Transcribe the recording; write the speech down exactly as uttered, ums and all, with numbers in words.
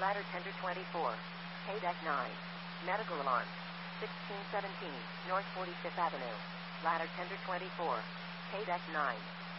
Ladder tender twenty-four. Paydeck nine. Medical alarm. sixteen seventeen, North forty-fifth Avenue. Ladder tender twenty-four. Paydeck nine.